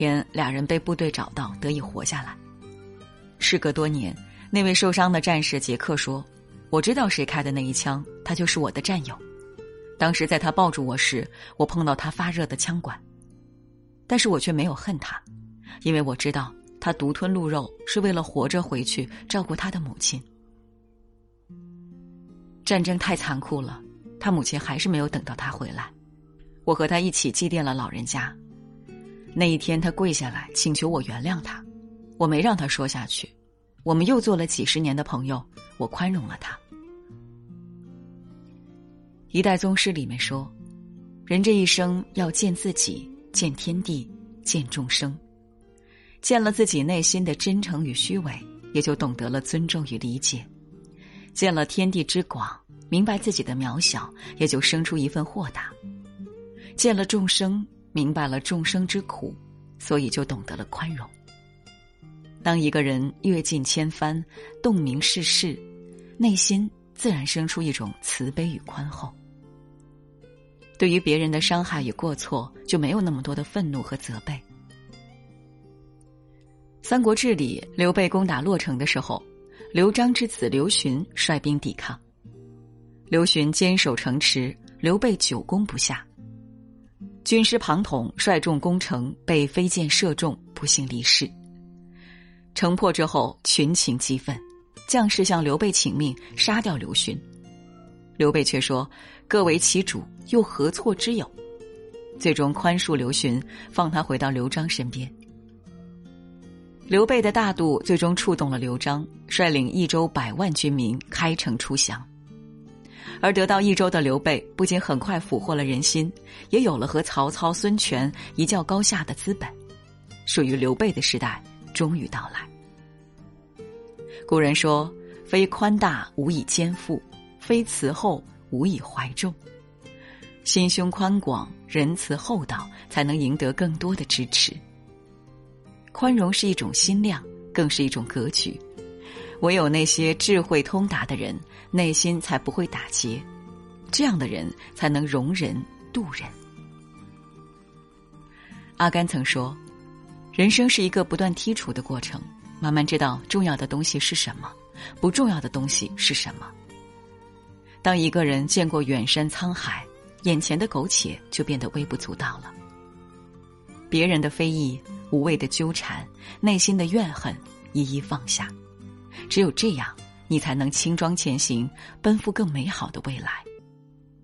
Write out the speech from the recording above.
连俩人被部队找到，得以活下来。事隔多年，那位受伤的战士杰克说，我知道谁开的那一枪，他就是我的战友。当时在他抱住我时，我碰到他发热的枪管，但是我却没有恨他，因为我知道他独吞鹿肉是为了活着回去照顾他的母亲。战争太残酷了，他母亲还是没有等到他回来。我和他一起祭奠了老人家。那一天他跪下来请求我原谅他，我没让他说下去，我们又做了几十年的朋友，我宽容了他。一代宗师里面说，人这一生要见自己，见天地，见众生。见了自己内心的真诚与虚伪，也就懂得了尊重与理解。见了天地之广，明白自己的渺小，也就生出一份豁达。见了众生，明白了众生之苦，所以就懂得了宽容。当一个人阅尽千帆，洞明世事，内心自然生出一种慈悲与宽厚。对于别人的伤害与过错，就没有那么多的愤怒和责备。三国志里，刘备攻打洛城的时候，刘璋之子刘询率兵抵抗。刘询坚守城池，刘备久攻不下。军师庞统率众攻城，被飞箭射中，不幸离世。城破之后，群情激愤，将士向刘备请命，杀掉刘询。刘备却说，各为其主，又何错之有？最终宽恕刘询，放他回到刘璋身边。刘备的大度最终触动了刘璋，率领益州100万军民开城出降。而得到益州的刘备不仅很快俘获了人心，也有了和曹操、孙权一较高下的资本。属于刘备的时代终于到来。古人说，非宽大无以肩负，非慈厚无以怀众。心胸宽广，仁慈厚道，才能赢得更多的支持。宽容是一种心量，更是一种格局。唯有那些智慧通达的人，内心才不会打结，这样的人才能容人度人。阿甘曾说，人生是一个不断剔除的过程，慢慢知道重要的东西是什么，不重要的东西是什么。当一个人见过远山沧海，眼前的苟且就变得微不足道了。别人的非议，无谓的纠缠，内心的怨恨，一一放下。只有这样，你才能轻装前行，奔赴更美好的未来。